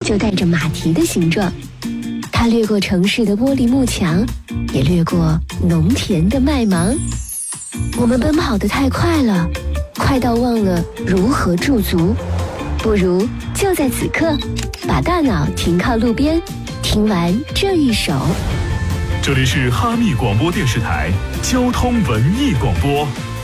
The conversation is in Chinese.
就带着马蹄的形状。它掠过城市的玻璃幕墙，也掠过农田的麦芒。我们奔跑得太快了，快到忘了如何驻足。不如就在此刻，把大脑停靠路边，听完这一首。 这里是哈密广播电视台交通文艺广播